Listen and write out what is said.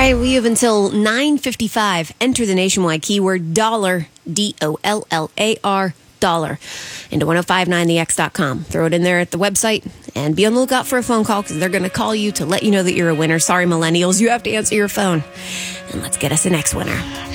right, we have until 9:55. Enter the nationwide keyword dollar, DOLLAR, dollar, into 1059thex.com. Throw it in there at the website and be on the lookout for a phone call because they're going to call you to let you know that you're a winner. Sorry, millennials, you have to answer your phone. And let's get us the next winner.